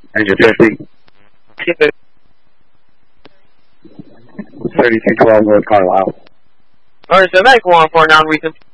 Engine 50. 3212 North Carlisle. Alright, so medical on for non-recent.